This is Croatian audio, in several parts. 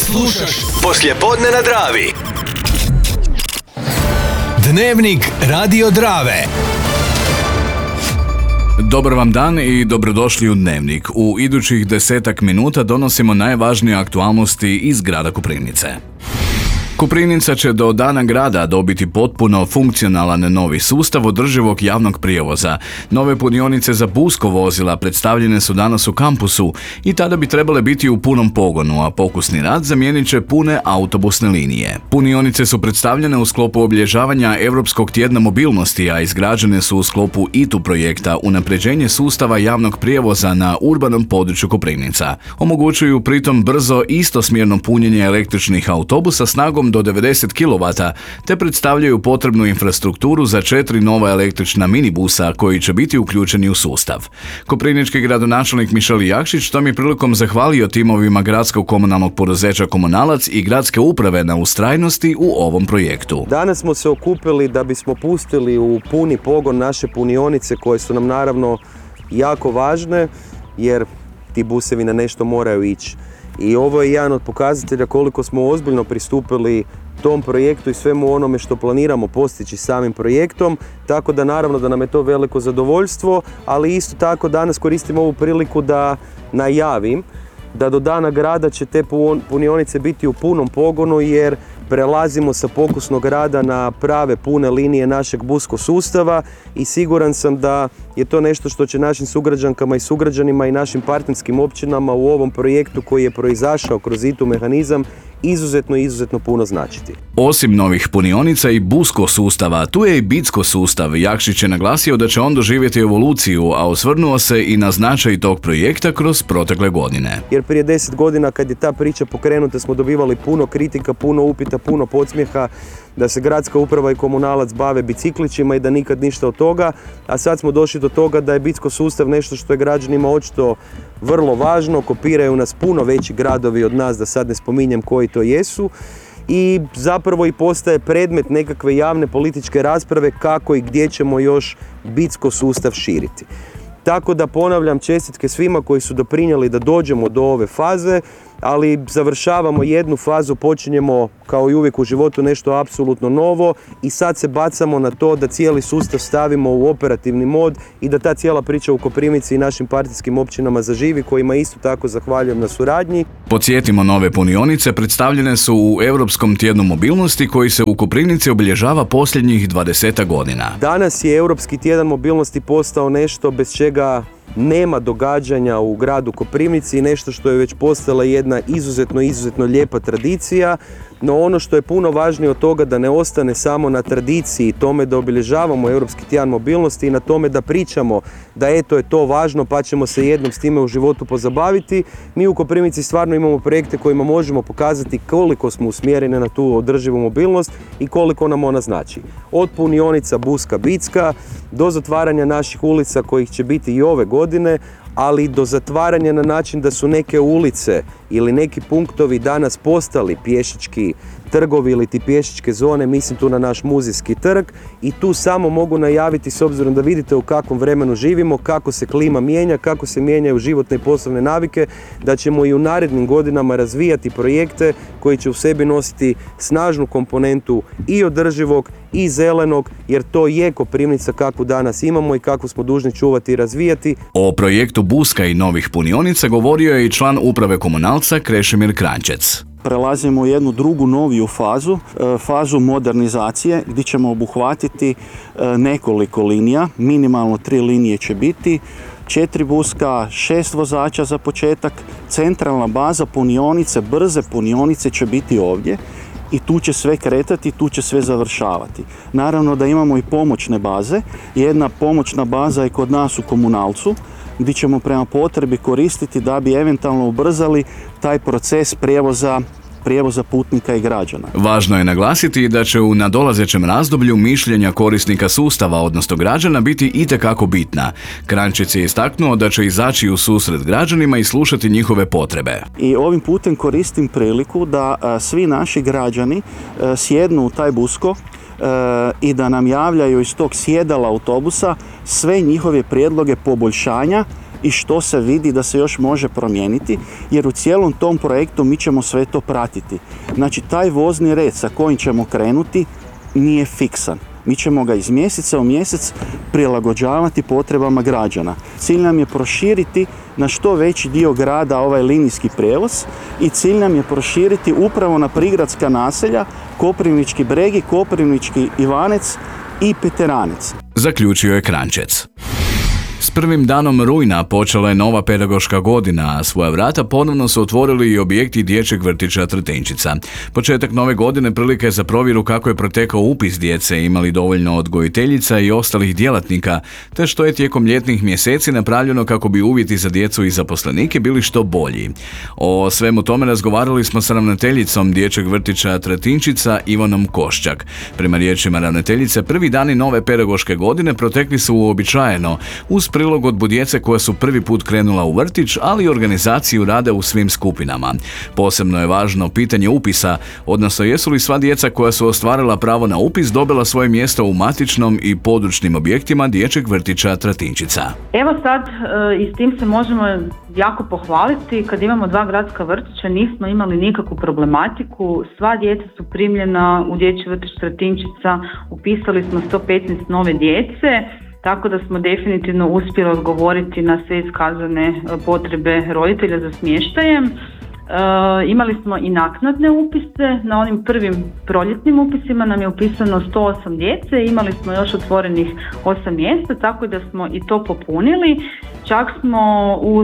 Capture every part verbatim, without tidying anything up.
Slušaš Poslijepodne na Dravi. Dnevnik Radio Drave. Dobar vam dan i dobrodošli u Dnevnik. U idućih desetak minuta donosimo najvažnije aktualnosti iz grada Koprivnice. Koprivnica će do dana grada dobiti potpuno funkcionalan novi sustav održivog javnog prijevoza. Nove punionice za busko vozila predstavljene su danas u kampusu i tada bi trebale biti u punom pogonu, a pokusni rad zamijenit će pune autobusne linije. Punionice su predstavljene u sklopu obilježavanja Europskog tjedna mobilnosti, a izgrađene su u sklopu I T U projekta Unapređenje sustava javnog prijevoza na urbanom području Koprivnica. Omogućuju pritom brzo istosmjerno punjenje električnih autobusa snagom do devedeset kilovata, te predstavljaju potrebnu infrastrukturu za četiri nova električna minibusa koji će biti uključeni u sustav. Koprivnički gradonačelnik Mišel Jakšić tom je prilikom zahvalio timovima gradskog komunalnog poduzeća Komunalac i gradske uprave na ustrajnosti u ovom projektu. Danas smo se okupili da bismo pustili u puni pogon naše punionice koje su nam naravno jako važne, jer ti busevi na nešto moraju ići. I ovo je jedan od pokazatelja koliko smo ozbiljno pristupili tom projektu i svemu onome što planiramo postići samim projektom, tako da naravno da nam je to veliko zadovoljstvo, ali isto tako danas koristim ovu priliku da najavim da do dana grada će te punionice biti u punom pogonu, jer prelazimo sa pokusnog rada na prave pune linije našeg busko sustava i siguran sam da je to nešto što će našim sugrađankama i sugrađanima i našim partnerskim općinama u ovom projektu koji je proizašao kroz I T U mehanizam izuzetno, izuzetno puno značiti. Osim novih punionica i busko sustava, tu je i bitsko sustav. Jakšić je naglasio da će on doživjeti evoluciju, a osvrnuo se i na značaj tog projekta kroz protekle godine. Jer prije deset godina kad je ta priča pokrenuta smo dobivali puno kritika, puno upita, puno podsmjeha da se gradska uprava i komunalac bave biciklićima i da nikad ništa od toga, a sad smo došli do toga da je bitsko sustav nešto što je građanima očito vrlo važno, kopiraju nas puno veći gradovi od nas, da sad ne spominjem koji to jesu, i zapravo i postaje predmet nekakve javne političke rasprave kako i gdje ćemo još bitsko sustav širiti. Tako da ponavljam čestitke svima koji su doprinijeli da dođemo do ove faze, ali završavamo jednu fazu, počinjemo kao i uvijek u životu nešto apsolutno novo i sad se bacamo na to da cijeli sustav stavimo u operativni mod i da ta cijela priča u Koprivnici i našim partijskim općinama zaživi, kojima isto tako zahvaljujem na suradnji. Podsjetimo, nove punionice predstavljene su u Europskom tjednu mobilnosti koji se u Koprivnici obilježava posljednjih dvadeset godina. Danas je Europski tjedan mobilnosti postao nešto bez čega nema događanja u gradu Koprivnici i nešto što je već postala jedna izuzetno, izuzetno lijepa tradicija, no ono što je puno važnije od toga da ne ostane samo na tradiciji tome da obilježavamo Europski tjedan mobilnosti i na tome da pričamo da eto je to važno pa ćemo se jednom s time u životu pozabaviti. Mi u Koprivnici stvarno imamo projekte kojima možemo pokazati koliko smo usmjereni na tu održivu mobilnost i koliko nam ona znači. Od punionica Buska Bicka do zatvaranja naših ulica kojih će biti i ove godine, ali do zatvaranja na način da su neke ulice ili neki punktovi danas postali pješački trgovi ili ti pješačke zone, mislim tu na naš muzejski trg, i tu samo mogu najaviti, s obzirom da vidite u kakvom vremenu živimo, kako se klima mijenja, kako se mijenjaju životne i poslovne navike, da ćemo i u narednim godinama razvijati projekte koji će u sebi nositi snažnu komponentu i održivog i zelenog, jer to je Koprivnica kakvu danas imamo i kakvu smo dužni čuvati i razvijati. O projektu buska i novih punionica govorio je i član uprave Komunalca Krešimir Kranjčec. Prelazimo u jednu drugu noviju fazu, fazu modernizacije gdje ćemo obuhvatiti nekoliko linija, minimalno tri linije će biti, četiri buska, šest vozača za početak, centralna baza punionice, brze punionice će biti ovdje i tu će sve kretati, tu će sve završavati. Naravno da imamo i pomoćne baze, jedna pomoćna baza je kod nas u Komunalcu, gdje ćemo prema potrebi koristiti da bi eventualno ubrzali taj proces prijevoza prijevoza putnika i građana. Važno je naglasiti da će u nadolazećem razdoblju mišljenja korisnika sustava, odnosno građana, biti itekako bitna. Kranjčec je istaknuo da će izaći u susret građanima i slušati njihove potrebe. I ovim putem koristim priliku da a, svi naši građani a, sjednu u taj busko a, i da nam javljaju iz tog sjedala autobusa sve njihove prijedloge poboljšanja i što se vidi da se još može promijeniti, jer u cijelom tom projektu mi ćemo sve to pratiti. Znači, taj vozni red sa kojim ćemo krenuti nije fiksan. Mi ćemo ga iz mjeseca u mjesec prilagođavati potrebama građana. Cilj nam je proširiti na što veći dio grada ovaj linijski prijevoz i cilj nam je proširiti upravo na prigradska naselja Koprivnički Bregi, Koprivnički Ivanec i Peteranec. Zaključio je Kranjčec. S prvim danom rujna počela je nova pedagoška godina, a svoja vrata ponovno su otvorili i objekti dječjeg vrtića Tretinčica. Početak nove godine prilika je za provjeru kako je protekao upis djece, imali dovoljno odgojiteljica i ostalih djelatnika, te što je tijekom ljetnih mjeseci napravljeno kako bi uvjeti za djecu i zaposlenike bili što bolji. O svemu tome razgovarali smo s ravnateljicom dječjeg vrtića Tretinčica Ivanom Koščak. Prema riječima ravnateljice, prvi dani nove pedagoške godine protekli su uobičajeno, uz prilagodbu djece koja su prvi put krenula u vrtić, ali i organizaciju rada u svim skupinama. Posebno je važno pitanje upisa, odnosno jesu li sva djeca koja su ostvarila pravo na upis dobila svoje mjesto u matičnom i područnim objektima dječjeg vrtića Tretinčica. Evo sad, i s tim se možemo jako pohvaliti, kad imamo dva gradska vrtića nismo imali nikakvu problematiku, sva djeca su primljena u dječji vrtić Tretinčica, upisali smo sto petnaest nove djece, tako da smo definitivno uspjeli odgovoriti na sve iskazane potrebe roditelja za smještajem. E, imali smo i naknadne upise, na onim prvim proljetnim upisima nam je upisano sto osam djece, imali smo još otvorenih osam mjesta, tako da smo i to popunili. Čak smo uz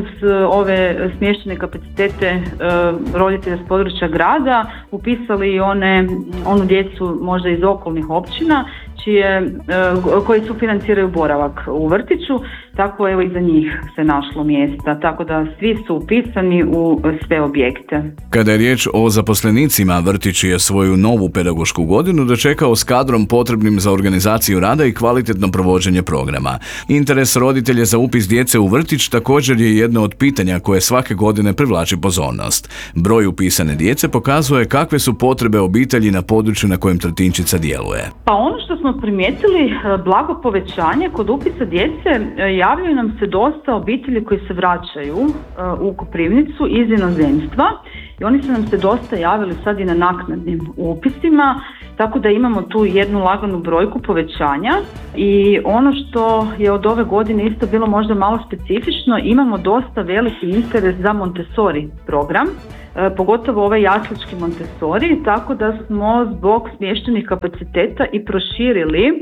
ove smještene kapacitete e, roditelja s područja grada upisali i one, onu djecu možda iz okolnih općina, čije, koji su financiraju boravak u vrtiću, tako evo i za njih se našlo mjesta, tako da svi su upisani u sve objekte. Kada je riječ o zaposlenicima, vrtić je svoju novu pedagošku godinu dočekao s kadrom potrebnim za organizaciju rada i kvalitetno provođenje programa. Interes roditelja za upis djece u vrtić također je jedno od pitanja koje svake godine privlači pozornost. Broj upisane djece pokazuje kakve su potrebe obitelji na području na kojem Tretinčica djeluje. Pa ono što smo primijetili, blago povećanje kod upisa djece, javljaju nam se dosta obitelji koji se vraćaju u Koprivnicu iz inozemstva i oni su nam se dosta javili sad i na naknadnim upisima, tako da imamo tu jednu laganu brojku povećanja. I ono što je od ove godine isto bilo možda malo specifično, imamo dosta veliki interes za Montessori program, pogotovo ovaj jaslički Montessori, tako da smo zbog smještenih kapaciteta i proširili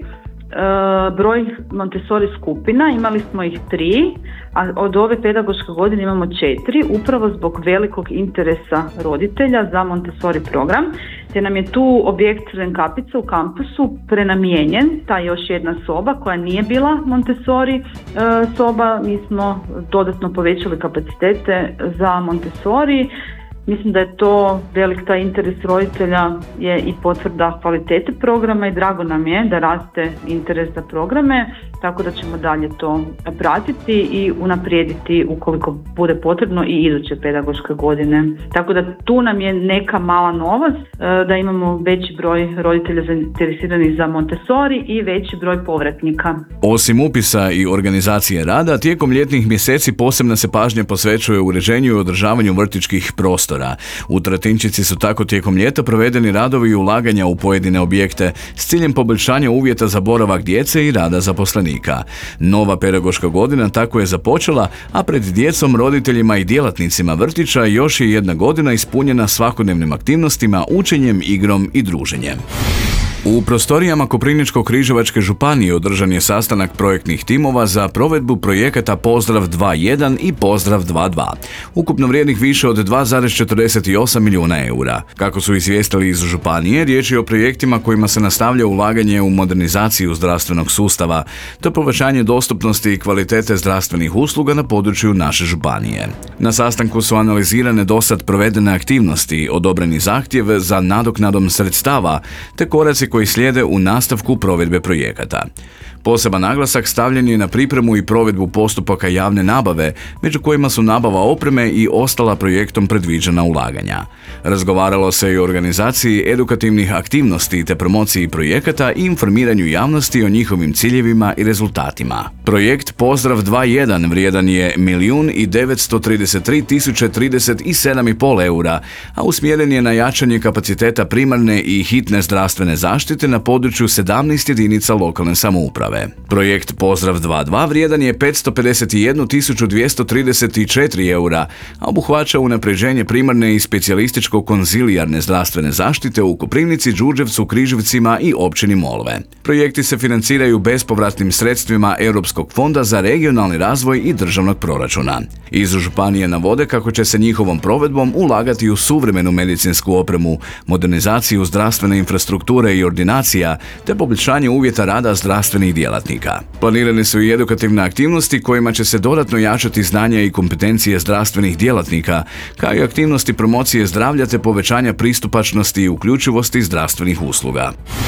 broj Montessori skupina, imali smo ih tri, a od ove pedagoške godine imamo četiri, upravo zbog velikog interesa roditelja za Montessori program, te nam je tu objekt Renkapica u kampusu prenamijenjen, ta još jedna soba koja nije bila Montessori soba, mi smo dodatno povećali kapacitete za Montessori. Mislim da je to velik taj interes roditelja je i potvrda kvalitete programa i drago nam je da raste interes za programe, tako da ćemo dalje to pratiti i unaprijediti ukoliko bude potrebno i iduće pedagoške godine. Tako da tu nam je neka mala novost, da imamo veći broj roditelja zainteresiranih za Montessori i veći broj povratnika. Osim upisa i organizacije rada, tijekom ljetnih mjeseci posebna se pažnja posvećuje uređenju i održavanju vrtićkih prostora. U Tretinčici su tako tijekom ljeta provedeni radovi i ulaganja u pojedine objekte s ciljem poboljšanja uvjeta za boravak djece i rada zaposlenika. Nova pedagoška godina tako je započela, a pred djecom, roditeljima i djelatnicima vrtića još je jedna godina ispunjena svakodnevnim aktivnostima, učenjem, igrom i druženjem. U prostorijama Koprivničko-križevačke županije održan je sastanak projektnih timova za provedbu projekata Pozdrav dva jedan i Pozdrav dva dva, ukupno vrijednih više od dva zarez četrdeset osam milijuna eura. Kako su izvijestili iz županije, riječ je o projektima kojima se nastavlja ulaganje u modernizaciju zdravstvenog sustava, te povećanje dostupnosti i kvalitete zdravstvenih usluga na području naše županije. Na sastanku su analizirane dosad provedene aktivnosti, odobreni zahtjev za nadoknadom sredstava, te koraci koji slijede u nastavku provedbe projekata. Poseban naglasak stavljen je na pripremu i provedbu postupaka javne nabave, među kojima su nabava opreme i ostala projektom predviđena ulaganja. Razgovaralo se i o organizaciji edukativnih aktivnosti te promociji projekata i informiranju javnosti o njihovim ciljevima i rezultatima. Projekt Pozdrav dva jedan vrijedan je milijun i devetsto trideset tri tisuće trideset sedam i pol eura, a usmjeren je na jačanje kapaciteta primarne i hitne zdravstvene zaštite na području sedamnaest jedinica lokalne samouprave. Projekt Pozdrav dva dva vrijedan je petsto pedeset jednu tisuću dvjesto trideset četiri eura, a obuhvaća unapređenje primarne i specijalističko-konzilijarne zdravstvene zaštite u Koprivnici, Đurđevcu, Križevcima i općini Molve. Projekti se financiraju bespovratnim sredstvima Europskog fonda za regionalni razvoj i državnog proračuna. Iz županije navode kako će se njihovom provedbom ulagati u suvremenu medicinsku opremu, modernizaciju zdravstvene infrastrukture i ordinacija, te poboljšanje uvjeta rada zdravstvenih djelatnika. Planirane su i edukativne aktivnosti kojima će se dodatno jačati znanja i kompetencije zdravstvenih djelatnika, kao i aktivnosti promocije zdravlja te povećanja pristupačnosti i uključivosti zdravstvenih usluga.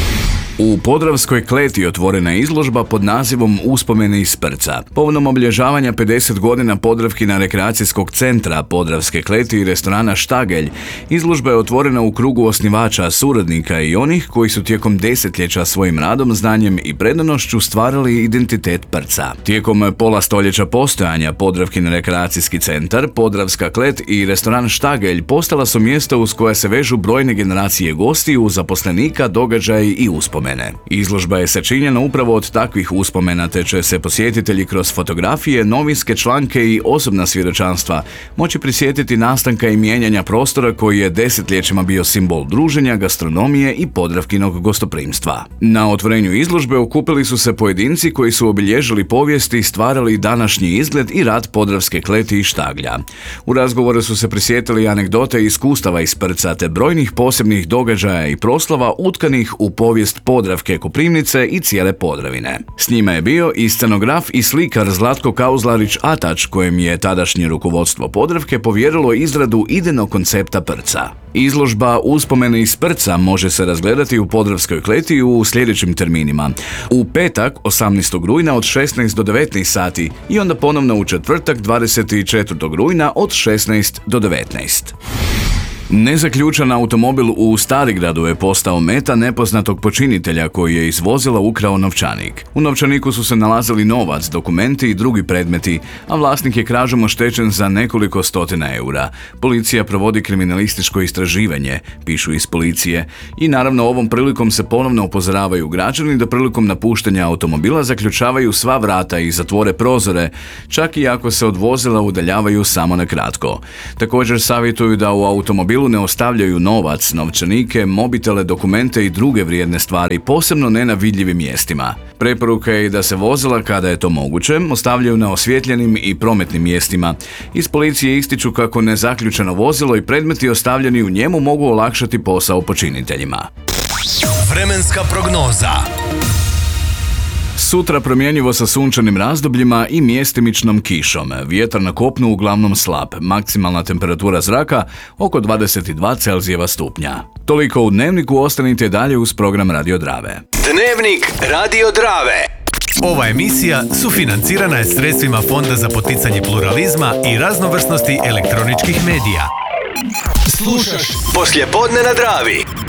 U Podravskoj kleti otvorena je izložba pod nazivom Uspomene iz Prca. Povodom obilježavanja pedeset godina Podravkina rekreacijskog centra, Podravske kleti i restorana Štagelj, izložba je otvorena u krugu osnivača, suradnika i onih koji su tijekom desetljeća svojim radom, znanjem i predanošću stvarali identitet Prca. Tijekom pola stoljeća postojanja Podravkin rekreacijski centar, Podravska klet i restoran Štagelj postala su mjesta uz koja se vežu brojne generacije gostiju, zaposlenika, događaji i uspomene. Izložba je sačinjena upravo od takvih uspomena, te će se posjetitelji kroz fotografije, novinske članke i osobna svjedočanstva moći prisjetiti nastanka i mijenjanja prostora koji je desetljećima bio simbol druženja, gastronomije i Podravkinog gostoprimstva. Na otvorenju izložbe okupili su se pojedinci koji su obilježili povijest i stvarali današnji izgled i rad Podravske kleti i Štaglja. U razgovoru su se prisjetili anegdote i iskustava iz Prca te brojnih posebnih događaja i proslava utkanih u povijest Podravke, Koprivnice i cijele Podravine. S njima je bio i scenograf i slikar Zlatko Kauzlarić-Atač, kojem je tadašnje rukovodstvo Podravke povjerilo izradu idejnog koncepta Prca. Izložba Uspomene iz Prca može se razgledati u Podravskoj kleti u sljedećim terminima. U petak, osamnaestog rujna od šesnaest do devetnaest sati i onda ponovno u četvrtak, dvadeset četvrtog rujna od šesnaest do devetnaest. Nezaključan automobil u Starigradu je postao meta nepoznatog počinitelja koji je iz vozila ukrao novčanik. U novčaniku su se nalazili novac, dokumenti i drugi predmeti, a vlasnik je krađom oštećen za nekoliko stotina eura. Policija provodi kriminalističko istraživanje, pišu iz policije, i naravno ovom prilikom se ponovno upozoravaju građani da prilikom napuštanja automobila zaključavaju sva vrata i zatvore prozore, čak i ako se od vozila udaljavaju samo na kratko. Također savjetuju da u automobilu ne ostavljaju novac, novčanike, mobitele, dokumente i druge vrijedne stvari, posebno ne na vidljivim mjestima. Preporuka je i da se vozila, kada je to moguće, ostavljaju na osvjetljenim i prometnim mjestima. Iz policije ističu kako nezaključeno vozilo i predmeti ostavljeni u njemu mogu olakšati posao počiniteljima. Vremenska prognoza. Sutra promjenjivo sa sunčanim razdobljima i mjestimičnom kišom. Vjetar na kopnu uglavnom slab. Maksimalna temperatura zraka oko dvadeset dva Celzijeva stupnja. Toliko u Dnevniku, ostanite dalje uz program Radio Drave. Dnevnik Radio Drave. Ova emisija sufinancirana je sredstvima Fonda za poticanje pluralizma i raznovrsnosti elektroničkih medija. Slušaš Poslijepodne na Dravi.